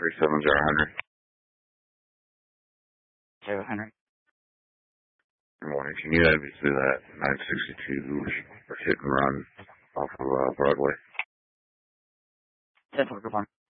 37 0 Good morning. Can you add me to that 962 hit and run off of Broadway? 10 4, good morning.